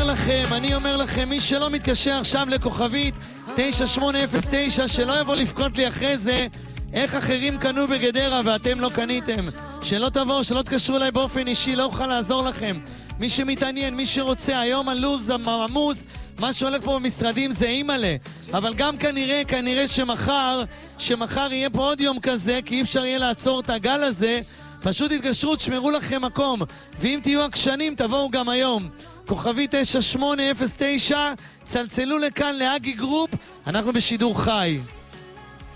אומר לכם, מי שלא מתקשר עכשיו לכוכבית 9809, שלא יבוא לפקוט לי אחרי זה איך אחרים קנו בגדרה ואתם לא קניתם. שלא תבואו, שלא תקשרו אליי באופן אישי, לא אוכל לעזור לכם. מי שמתעניין, מי שרוצה, היום הלוז הממוס, מה שהולך פה במשרדים זה אימאלה. אבל גם כנראה שמחר יהיה פה עוד יום כזה, כי אי אפשר יהיה לעצור את הגל הזה. פשוט התקשרו, תשמרו לכם מקום. ואם תהיו עקשנים, תבואו גם היום. כוכבי 9809, צלצלו לכאן לאגי גרופ, אנחנו בשידור חי.